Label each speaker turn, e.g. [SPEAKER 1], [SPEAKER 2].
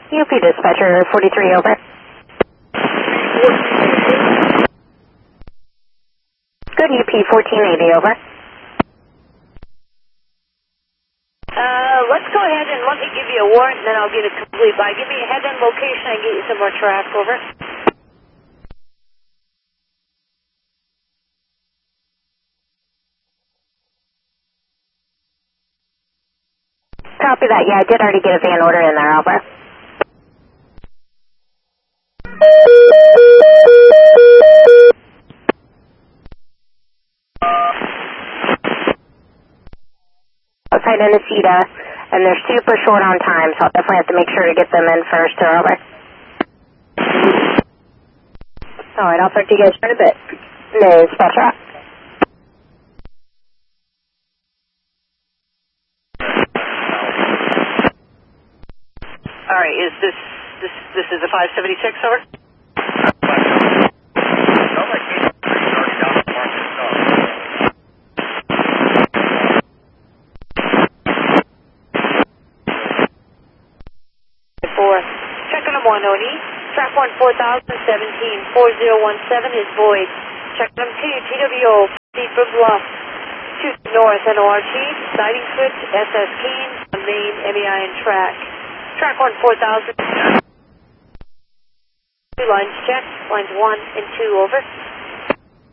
[SPEAKER 1] UP dispatcher 43, over. Good, UP 1480, over.
[SPEAKER 2] Let's go ahead and let me give you a warrant, and then I'll get it complete. By give me a head-end location, I can get you some more track, over.
[SPEAKER 1] Copy that. Yeah, I did already get a van order in there, over. Outside Anisita, and they're super short on time, so I'll definitely have to make sure to get them in first, over. Alright, I'll talk to you guys in a bit. Dispatcher.
[SPEAKER 2] Alright, is this is the 576, over? Checking them 1OD. Track 1 4017 4017 is void. Checking them 2 TWO Deep Bluff 2 North NORT siding switch SS Keene main MEI and track. Track 1 4000. 2 lines checked. Lines 1 and 2 over.